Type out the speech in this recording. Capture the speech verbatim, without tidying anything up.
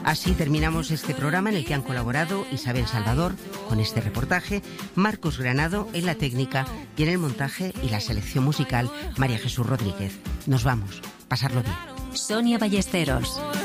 Así terminamos este programa en el que han colaborado Isabel Salvador con este reportaje, Marcos Granado en la técnica y en el montaje y la selección musical María Jesús Rodríguez. Nos vamos. Pasarlo bien. Sonia Ballesteros.